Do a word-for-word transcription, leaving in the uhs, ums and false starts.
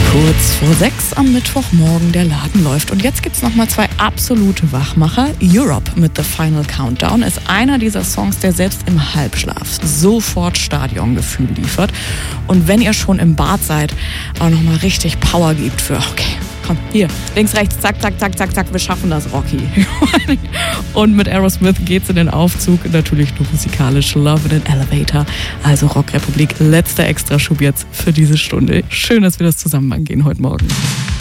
Kurz vor sechs am Mittwochmorgen, der Laden läuft. Und jetzt gibt's nochmal zwei absolute Wachmacher. Europe mit The Final Countdown ist einer dieser Songs, der selbst im Halbschlaf sofort Stadiongefühl liefert. Und wenn ihr schon im Bad seid, auch nochmal richtig Power gibt für, okay, komm, hier, links, rechts, zack, zack, zack, zack, zack, wir schaffen das, Rocky. Und mit Aerosmith geht's in den Aufzug, natürlich nur musikalisch, Love in an Elevator, also Rockrepublik, letzter Extraschub jetzt für diese Stunde. Schön, dass wir das zusammen angehen heute Morgen.